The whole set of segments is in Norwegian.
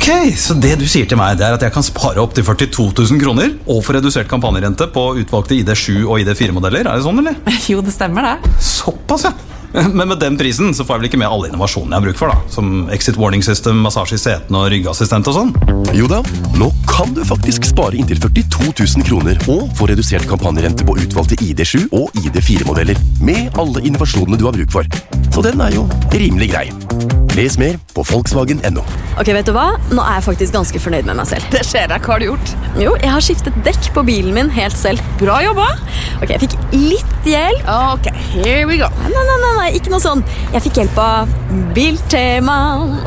Ok, så det du sier til meg, det er at jeg kan spare opp til 42 000 kroner og få redusert kampanjerente på utvalgte ID7 og ID4-modeller. Er det sånn, eller? Jo, det stemmer det. Såpass, ja. Men med den prisen så får jeg vel ikke med alle innovasjonene jeg har bruk for, da. Som exit warning system, massasje i setene og ryggassistent og sånn. Jo da, nå kan du faktisk spare inntil 42 000 kroner og få redusert kampanjerente på utvalgte ID7 og ID4-modeller med alle innovasjonene du har bruk for. Så den er jo rimelig grei. Les mer på Volkswagen.no. Ok, vet du hva? Nå er jeg faktisk ganske fornøyd med meg selv. Det ser jeg. Hva har du gjort? Jo, jeg har skiftet dekk på bilen min helt selv. Bra jobba. Ok, jeg fikk litt hjelp. Ok, here we go. Nei, ikke noe sånn. Jeg fikk hjelp av Biltema.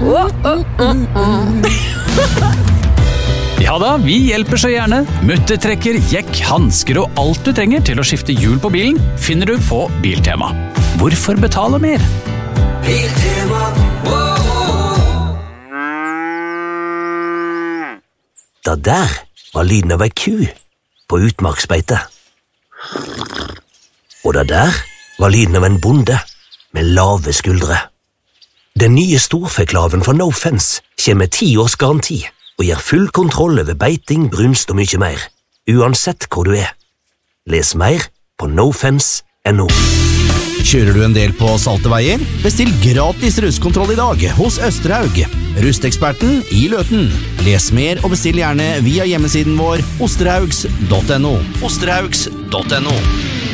Ja da, vi hjelper så gjerne. Muttertrekker, jekk, hansker og alt du trenger til å skifte hjul på bilen finner du på Biltema. Hvorfor betale mer? Biltema. Det der var lyden av ei ku på utmarksbeite. Og det der var lyden av en bonde med lave skuldre. Den nye storfeklaven fra No Fence kommer med 10 års garanti og gir full kontroll over beiting, brunst og mye mer, uansett hvor du er. Les mer på nofence.no. Kjører du en del på salte veier? Bestill gratis rustkontroll i dag hos Østerhaug. Rusteksperten i Løten. Les mer og bestill gjerne via hjemmesiden vår osterhaugs.no. Osterhaugs.no.